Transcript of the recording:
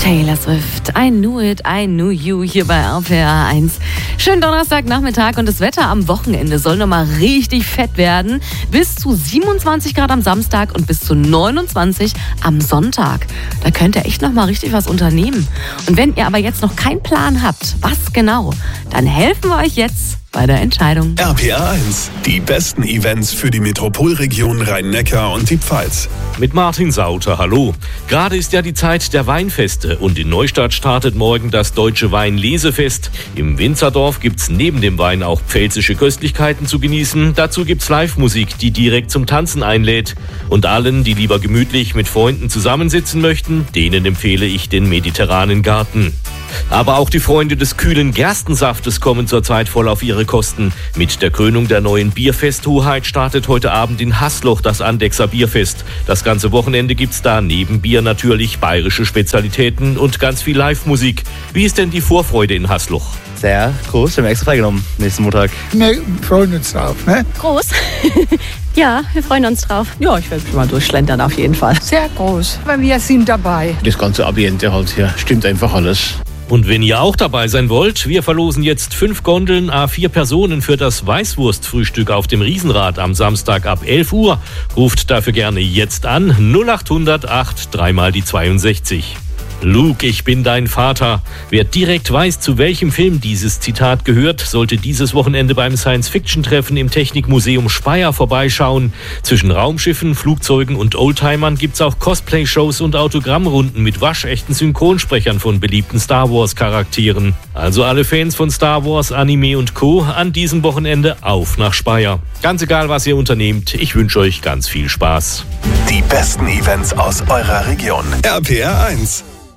Taylor Swift, I Knew It, I Knew You hier bei RPR 1. Schönen Donnerstagnachmittag und das Wetter am Wochenende soll nochmal richtig fett werden. Bis zu 27 Grad am Samstag und bis zu 29 am Sonntag. Da könnt ihr echt nochmal richtig was unternehmen. Und wenn ihr aber jetzt noch keinen Plan habt, was genau, dann helfen wir euch jetzt bei der Entscheidung. RPR 1, die besten Events für die Metropolregion Rhein-Neckar und die Pfalz. Mit Martin Sauter, hallo. Gerade ist ja die Zeit der Weinfeste und in Neustadt startet morgen das Deutsche Weinlesefest. Im Winzerdorf gibt's neben dem Wein auch pfälzische Köstlichkeiten zu genießen. Dazu gibt's Live-Musik, die direkt zum Tanzen einlädt. Und allen, die lieber gemütlich mit Freunden zusammensitzen möchten, denen empfehle ich den mediterranen Garten. Aber auch die Freunde des kühlen Gerstensaftes kommen zurzeit voll auf ihre Kosten. Mit der Krönung der neuen Bierfesthoheit startet heute Abend in Haßloch das Andechser Bierfest. Das ganze Wochenende gibt's da neben Bier natürlich bayerische Spezialitäten und ganz viel Live-Musik. Wie ist denn die Vorfreude in Haßloch? Sehr groß, wir haben extra freigenommen nächsten Montag. Wir freuen uns drauf, ne? Groß. Ja, wir freuen uns drauf. Ja, ich werde mich mal durchschlendern auf jeden Fall. Sehr groß, weil wir sind dabei. Das ganze Ambiente halt hier, stimmt einfach alles. Und wenn ihr auch dabei sein wollt, wir verlosen jetzt 5 Gondeln à 4 Personen für das Weißwurstfrühstück auf dem Riesenrad am Samstag ab 11 Uhr. Ruft dafür gerne jetzt an 0800 8 3 mal die 62. Luke, ich bin dein Vater. Wer direkt weiß, zu welchem Film dieses Zitat gehört, sollte dieses Wochenende beim Science-Fiction-Treffen im Technikmuseum Speyer vorbeischauen. Zwischen Raumschiffen, Flugzeugen und Oldtimern gibt's auch Cosplay-Shows und Autogrammrunden mit waschechten Synchronsprechern von beliebten Star-Wars-Charakteren. Also alle Fans von Star Wars, Anime und Co. an diesem Wochenende auf nach Speyer. Ganz egal, was ihr unternehmt, ich wünsche euch ganz viel Spaß. Die besten Events aus eurer Region. RPR 1.